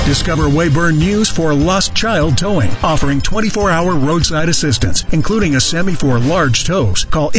Discover Weyburn News for Lost Child Towing, offering 24-hour roadside assistance, including a semi for large tows. Call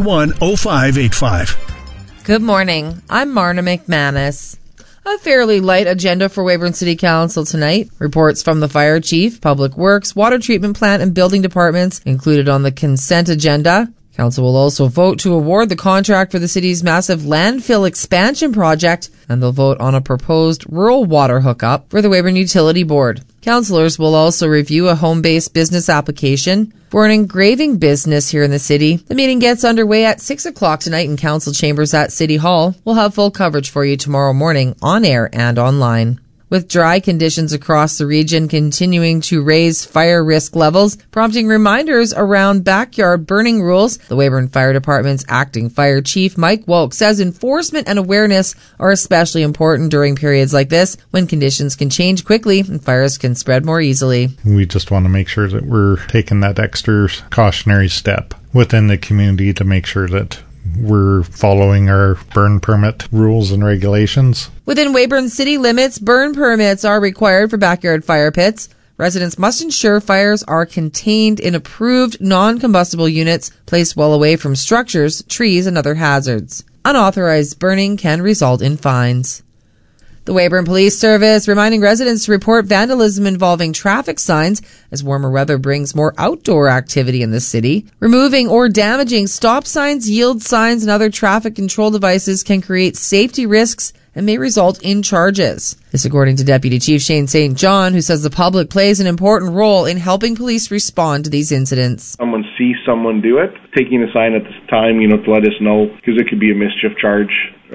861-0585. Good morning. I'm Marna McManus. A fairly light agenda for Weyburn City Council tonight. Reports from the fire chief, public works, water treatment plant, and building departments included on the consent agenda. Council will also vote to award the contract for the city's massive landfill expansion project, and they'll vote on a proposed rural water hookup for the Weyburn Utility Board. Councillors will also review a home-based business application for an engraving business here in the city. The meeting gets underway at 6 o'clock tonight in council chambers at City Hall. We'll have full coverage for you tomorrow morning on air and online. With dry conditions across the region continuing to raise fire risk levels, prompting reminders around backyard burning rules, the Weyburn Fire Department's acting fire chief, Mike Woke, says enforcement and awareness are especially important during periods like this when conditions can change quickly and fires can spread more easily. We just want to make sure that we're taking that extra cautionary step within the community to make sure that we're following our burn permit rules and regulations. Within Weyburn city limits, burn permits are required for backyard fire pits. Residents must ensure fires are contained in approved non-combustible units placed well away from structures, trees, and other hazards. Unauthorized burning can result in fines. The Weyburn Police Service reminding residents to report vandalism involving traffic signs as warmer weather brings more outdoor activity in the city. Removing or damaging stop signs, yield signs, and other traffic control devices can create safety risks and may result in charges. This according to Deputy Chief Shane St. John, who says the public plays an important role in helping police respond to these incidents. Someone sees someone do it, taking a sign at this time, to let us know, because it could be a mischief charge,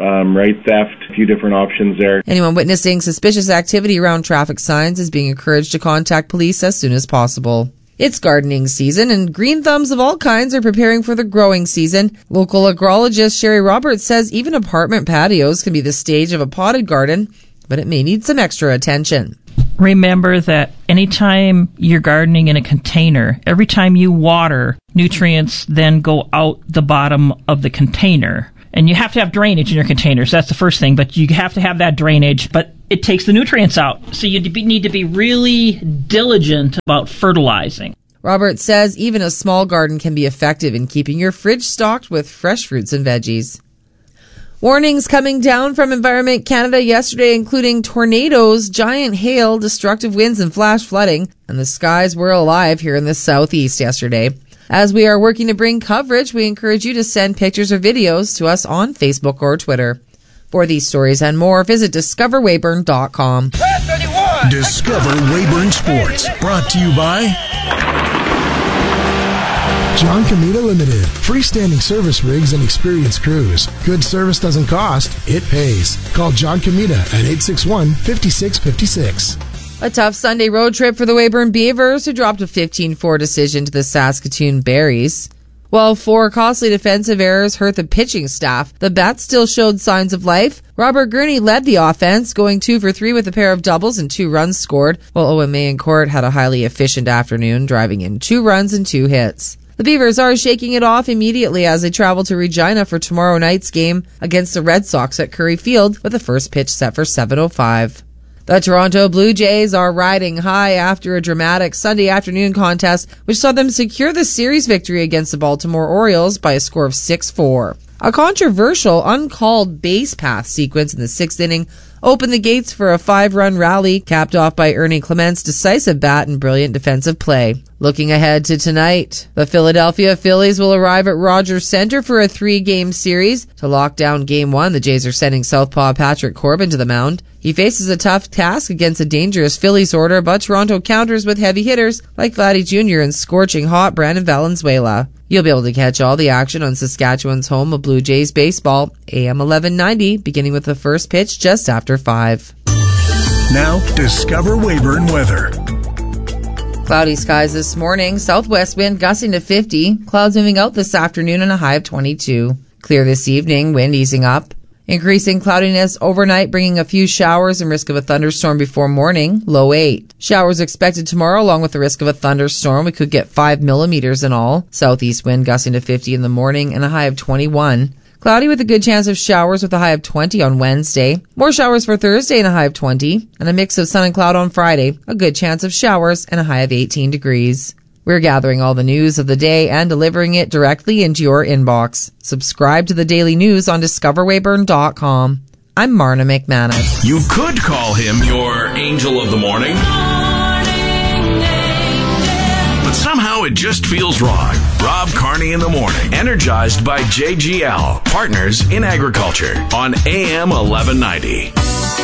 theft, a few different options there. Anyone witnessing suspicious activity around traffic signs is being encouraged to contact police as soon as possible. It's gardening season, and green thumbs of all kinds are preparing for the growing season. Local agrologist Sherry Roberts says even apartment patios can be the stage of a potted garden, but it may need some extra attention. Remember that anytime you're gardening in a container, every time you water, nutrients then go out the bottom of the container. And you have to have drainage in your containers. That's the first thing, but you have to have that drainage, but it takes the nutrients out. So you need to be really diligent about fertilizing. Robert says even a small garden can be effective in keeping your fridge stocked with fresh fruits and veggies. Warnings coming down from Environment Canada yesterday, including tornadoes, giant hail, destructive winds, and flash flooding. And the skies were alive here in the southeast yesterday. As we are working to bring coverage, we encourage you to send pictures or videos to us on Facebook or Twitter. For these stories and more, visit discoverweyburn.com. Discover Weyburn Sports, brought to you by John Comita Limited. Freestanding service rigs and experienced crews. Good service doesn't cost, it pays. Call John Comita at 861-5656. A tough Sunday road trip for the Weyburn Beavers, who dropped a 15-4 decision to the Saskatoon Berries. While 4 costly defensive errors hurt the pitching staff, the Bats still showed signs of life. Robert Gurney led the offense, going 2 for 3 with a pair of doubles and 2 runs scored, while Owen Mayencourt had a highly efficient afternoon, driving in 2 runs and 2 hits. The Beavers are shaking it off immediately as they travel to Regina for tomorrow night's game against the Red Sox at Curry Field, with the first pitch set for 7:05. The Toronto Blue Jays are riding high after a dramatic Sunday afternoon contest, which saw them secure the series victory against the Baltimore Orioles by a score of 6-4. A controversial, uncalled base path sequence in the 6th inning opened the gates for a 5-run rally, capped off by Ernie Clement's decisive bat and brilliant defensive play. Looking ahead to tonight, the Philadelphia Phillies will arrive at Rogers Center for a 3-game series. To lock down Game 1, the Jays are sending southpaw Patrick Corbin to the mound. He faces a tough task against a dangerous Phillies order, but Toronto counters with heavy hitters like Vladdy Jr. and scorching hot Brandon Valenzuela. You'll be able to catch all the action on Saskatchewan's home of Blue Jays baseball, AM 1190, beginning with the first pitch just after 5. Now, discover Weyburn weather. Cloudy skies this morning, southwest wind gusting to 50, clouds moving out this afternoon and a high of 22. Clear this evening, wind easing up. Increasing cloudiness overnight, bringing a few showers and risk of a thunderstorm before morning, low 8. Showers expected tomorrow along with the risk of a thunderstorm. We could get 5 millimeters in all. Southeast wind gusting to 50 in the morning and a high of 21. Cloudy with a good chance of showers with a high of 20 on Wednesday. More showers for Thursday and a high of 20. And a mix of sun and cloud on Friday. A good chance of showers and a high of 18 degrees. We're gathering all the news of the day and delivering it directly into your inbox. Subscribe to the daily news on discoverwayburn.com. I'm Marna McManus. You could call him your angel of the morning. But somehow it just feels wrong. Rob Carney in the morning. Energized by JGL, Partners in Agriculture on AM 1190.